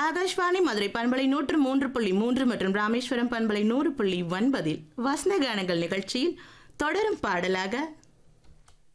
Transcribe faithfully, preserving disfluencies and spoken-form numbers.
ஆகாஷ்வாணி மதுரை பண்பலை நூற்று மூன்று புள்ளி மூன்று மற்றும் ராமேஸ்வரம் பண்பலை நூறு புள்ளி ஒன்பதில் வசந்த கானங்கள் நிகழ்ச்சியில் தொடரும் பாடலாக